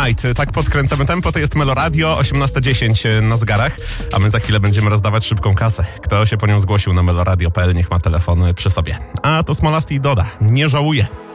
Dynamite. Tak podkręcamy tempo, to jest Meloradio, 18:10 na zegarach, a my za chwilę będziemy rozdawać szybką kasę. Kto się po nią zgłosił na meloradio.pl, niech ma telefon przy sobie. A to Smolasty i Doda. Nie żałuję.